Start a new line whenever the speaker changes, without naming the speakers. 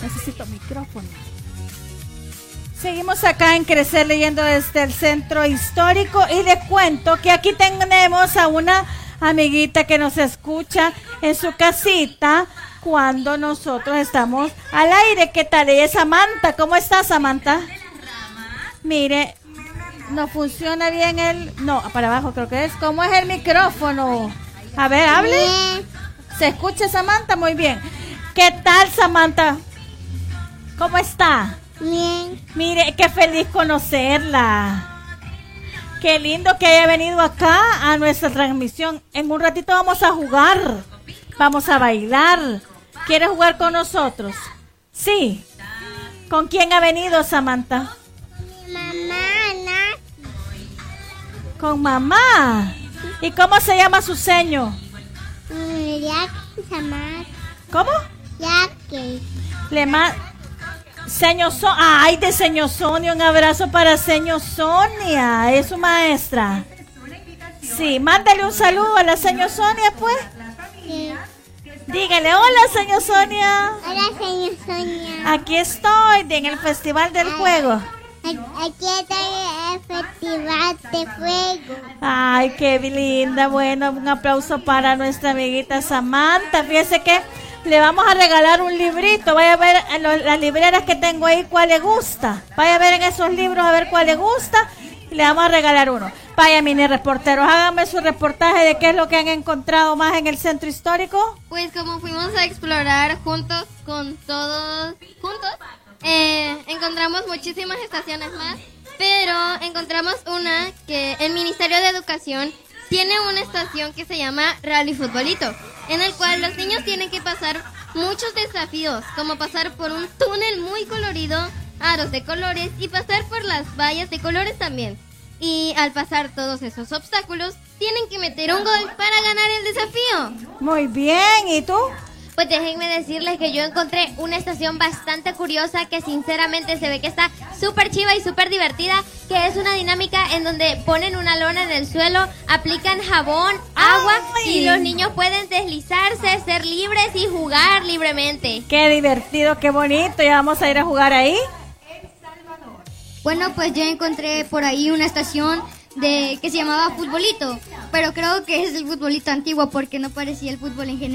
Necesito micrófono. Seguimos acá en Crecer Leyendo desde el Centro Histórico y les cuento que aquí tenemos a una amiguita que nos escucha en su casita cuando nosotros estamos al aire. ¿Qué tal? Ella es Samantha. ¿Cómo estás, Samantha? Mire, no funciona bien no, para abajo creo que es. ¿Cómo es el micrófono? A ver, hable. ¿Se escucha, Samantha? Muy bien. ¿Qué tal, Samantha? ¿Cómo está?
Bien.
Mire, qué feliz conocerla. Qué lindo que haya venido acá a nuestra transmisión. En un ratito vamos a jugar. Vamos a bailar. ¿Quiere jugar con nosotros? Sí. ¿Con quién ha venido, Samantha?
Mi mamá, ¿no?
Con mamá. ¿Y cómo se llama su seño?
Jackie, Samar.
¿Cómo?
Jackie.
Señor ay, de señor Sonia, un abrazo para señor Sonia, es su maestra. Sí, mándale un saludo a la señor Sonia, pues.
Sí.
Dígale, hola, señor Sonia.
Hola, señor Sonia.
Aquí estoy en el Festival del Juego.
Aquí está el Festival de Fuego.
Ay, qué linda. Bueno, un aplauso para nuestra amiguita Samantha. Fíjese que le vamos a regalar un librito. Vaya a ver en las libreras que tengo ahí cuál le gusta. Vaya a ver en esos libros a ver cuál le gusta. Y le vamos a regalar uno. Vaya, mini reporteros, háganme su reportaje de qué es lo que han encontrado más en el centro histórico.
Pues como fuimos a explorar juntos con todos juntos, encontramos muchísimas estaciones más, pero encontramos una que el Ministerio de Educación tiene una estación que se llama Rally Futbolito, en el cual los niños tienen que pasar muchos desafíos, como pasar por un túnel muy colorido, aros de colores y pasar por las vallas de colores también. Y al pasar todos esos obstáculos, tienen que meter un gol para ganar el desafío.
Muy bien, ¿y tú?
Pues déjenme decirles que yo encontré una estación bastante curiosa que sinceramente se ve que está súper chiva y súper divertida, que es una dinámica en donde ponen una lona en el suelo, aplican jabón, agua y los niños pueden deslizarse, ser libres y jugar libremente.
Qué divertido, qué bonito, ya vamos a ir a jugar ahí.
Bueno, pues yo encontré por ahí una estación que se llamaba Futbolito, pero creo que es el futbolito antiguo porque no parecía el fútbol en general.